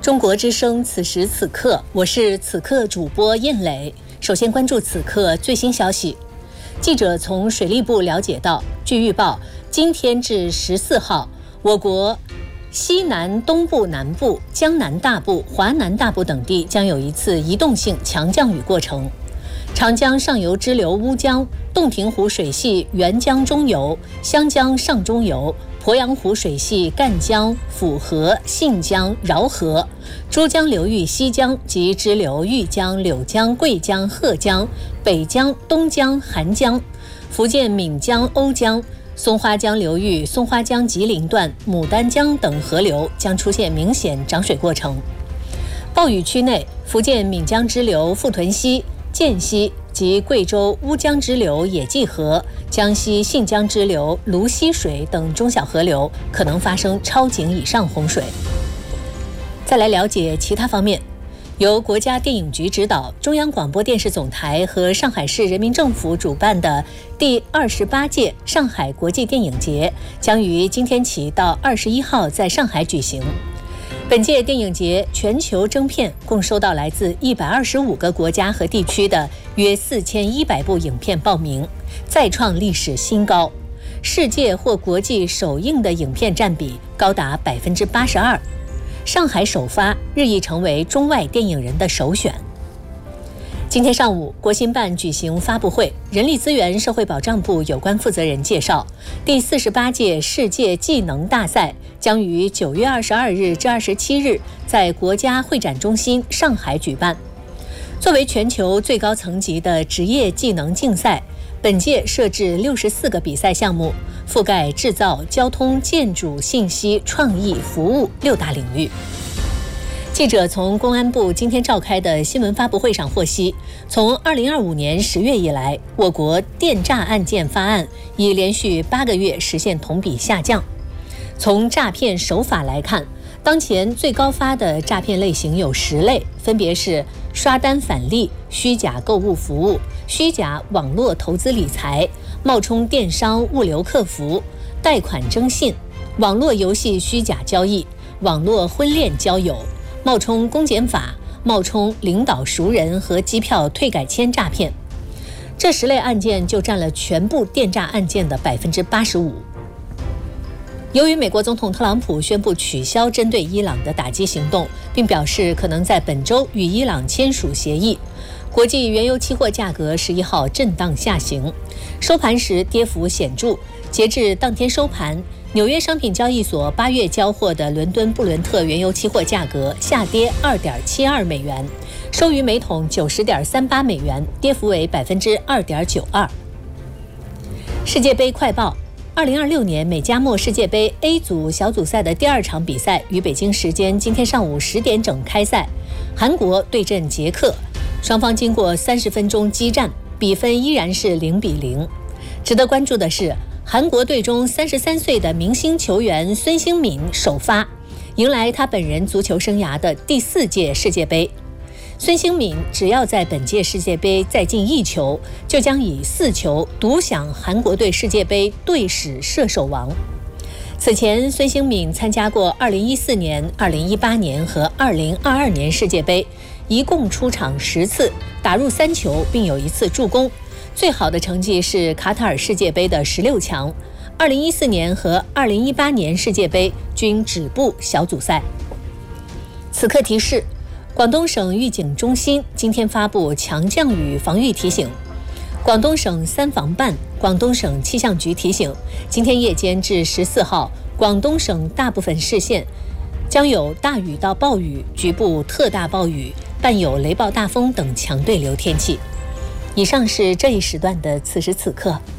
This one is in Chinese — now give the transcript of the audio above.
中国之声此时此刻，我是此刻主播印磊。首先关注此刻最新消息。记者从水利部了解到，据预报，今天至14号，我国西南、东部、南部、江南大部、华南大部等地将有一次移动性强降雨过程。长江上游支流乌江、洞庭湖水系沅江中游、湘江上中游、鄱阳湖水系赣江、抚河、信江、饶河、珠江流域西江及支流豫江、柳江、桂江、鹤江、北江、东江、韩江、福建闽江、瓯江、松花江流域松花江吉林段、牡丹江等河流将出现明显涨水过程。暴雨区内，福建闽江支流富屯溪、涧溪及贵州乌江支流野际河、江西信江支流泸溪水等中小河流可能发生超警以上洪水。再来了解其他方面，由国家电影局指导，中央广播电视总台和上海市人民政府主办的第28届上海国际电影节将于今天起到21号在上海举行。本届电影节全球征片共收到来自125个国家和地区的约4100部影片报名，再创历史新高。世界或国际首映的影片占比高达82%，上海首发日益成为中外电影人的首选。今天上午，国新办举行发布会，人力资源社会保障部有关负责人介绍，第48届世界技能大赛将于9月22日至27日在国家会展中心上海举办。作为全球最高层级的职业技能竞赛，本届设置64个比赛项目，覆盖制造、交通、建筑、信息、创意、服务6大领域。记者从公安部今天召开的新闻发布会上获悉，从2025年10月以来，我国电诈案件发案已连续8个月实现同比下降。从诈骗手法来看，当前最高发的诈骗类型有10类，分别是刷单返利、虚假购物服务、虚假网络投资理财、冒充电商物流客服、贷款征信、网络游戏虚假交易、网络婚恋交友、冒充公检法、冒充领导熟人和机票退改签诈骗。这10类案件就占了全部电诈案件的85%。由于美国总统特朗普宣布取消针对伊朗的打击行动，并表示可能在本周与伊朗签署协议，国际原油期货价格11号震荡下行，收盘时跌幅显著。截至当天收盘，纽约商品交易所8月交货的伦敦布伦特原油期货价格下跌 2.72 美元，收于每桶 90.38 美元，跌幅为 2.92%。 世界杯快报，2026年美加墨世界杯 A 组小组赛的第2场比赛于北京时间今天上午10点整开赛，韩国对阵捷克，双方经过30分钟激战，比分依然是0-0。值得关注的是，韩国队中33岁的明星球员孙兴敏首发，迎来他本人足球生涯的第4届世界杯。孙兴敏只要在本届世界杯再进1球，就将以4球独享韩国队世界杯队史射手王。此前，孙兴敏参加过2014年、2018年和2022年世界杯，一共出场10次，打入3球，并有1次助攻。最好的成绩是卡塔尔世界杯的16强，2014年和2018年世界杯均止步小组赛。此刻提示，广东省预警中心今天发布强降雨防御提醒。广东省3防办、广东省气象局提醒，今天夜间至14号，广东省大部分市县将有大雨到暴雨、局部特大暴雨，伴有雷暴大风等强对流天气。以上是这一时段的此时此刻。